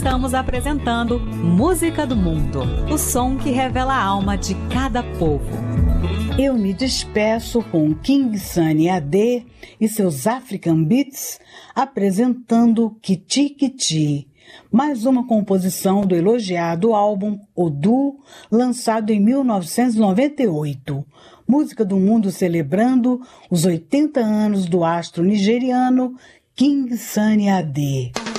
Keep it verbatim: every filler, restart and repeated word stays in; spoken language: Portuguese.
estamos apresentando Música do Mundo, o som que revela a alma de cada povo. Eu me despeço com King Sunny A D e seus African Beats apresentando Kiti Kiti, mais uma composição do elogiado álbum Odu, lançado em mil novecentos e noventa e oito. Música do Mundo celebrando os oitenta anos do astro nigeriano King Sunny A D.